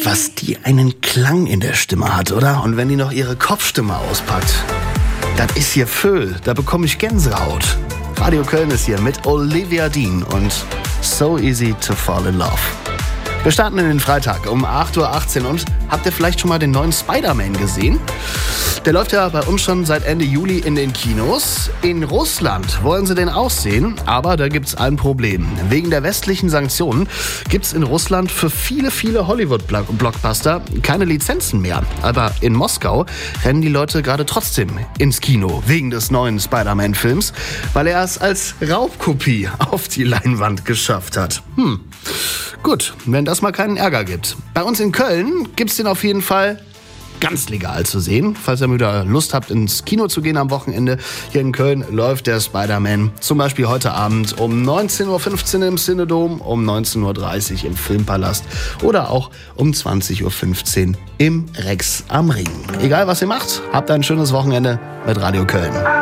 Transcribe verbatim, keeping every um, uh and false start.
Was die einen Klang in der Stimme hat, oder? Und wenn die noch ihre Kopfstimme auspackt. Das ist hier Föhl, da bekomme ich Gänsehaut. Radio Köln ist hier mit Olivia Dean und So Easy to Fall in Love. Wir starten in den Freitag um acht Uhr achtzehn und habt ihr vielleicht schon mal den neuen Spider-Man gesehen? Der läuft ja bei uns schon seit Ende Juli in den Kinos. In Russland wollen sie den auch sehen, aber da gibt's ein Problem. Wegen der westlichen Sanktionen gibt's in Russland für viele, viele Hollywood-Blockbuster keine Lizenzen mehr. Aber in Moskau rennen die Leute gerade trotzdem ins Kino wegen des neuen Spider-Man-Films, weil er es als Raubkopie auf die Leinwand geschafft hat. Hm, gut, wenn das mal keinen Ärger gibt. Bei uns in Köln gibt's den auf jeden Fall ganz legal zu sehen. Falls ihr wieder Lust habt, ins Kino zu gehen am Wochenende, hier in Köln läuft der Spider-Man zum Beispiel heute Abend um neunzehn Uhr fünfzehn im Cinedom, um neunzehn Uhr dreißig im Filmpalast oder auch um zwanzig Uhr fünfzehn im Rex am Ring. Egal was ihr macht, habt ein schönes Wochenende mit Radio Köln.